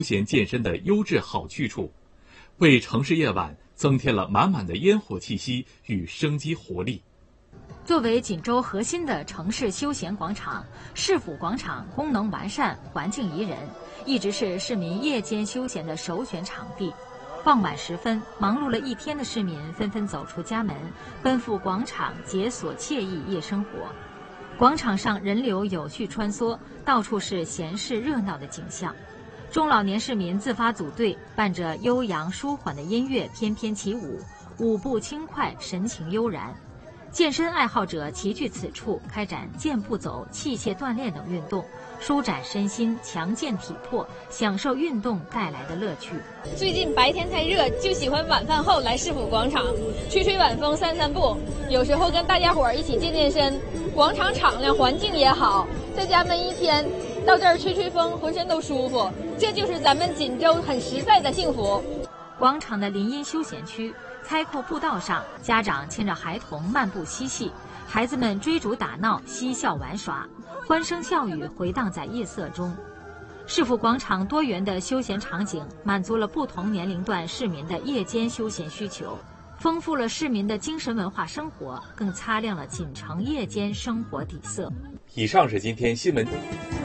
闲健身的优质好去处，为城市夜晚增添了满满的烟火气息与生机活力。 作为锦州核心的城市休闲广场，市府广场功能完善、环境宜人，一直是市民夜间休闲的首选场地。傍晚时分，忙碌了一天的市民纷纷走出家门，奔赴广场解锁惬意夜生活。广场上人流有序穿梭，到处是闲适热闹的景象。中老年市民自发组队，伴着悠扬舒缓的音乐翩翩起舞，舞步轻快，神情悠然。健身爱好者齐聚此处，开展健步走、器械锻炼等运动，舒展身心，强健体魄，享受运动带来的乐趣。 最近白天太热，就喜欢晚饭后来市府广场吹吹晚风、散散步，有时候跟大家伙儿一起健健身。广场敞亮，环境也好，在家闷一天，到这儿吹吹风，浑身都舒服。这就是咱们锦州很实在的幸福。 广场的林荫休闲区，开阔步道上，家长牵着孩童漫步嬉戏，孩子们追逐打闹，嬉笑玩耍，欢声笑语回荡在夜色中。市府广场多元的休闲场景，满足了不同年龄段市民的夜间休闲需求，丰富了市民的精神文化生活，更擦亮了锦城夜间生活底色。 以上是今天新闻。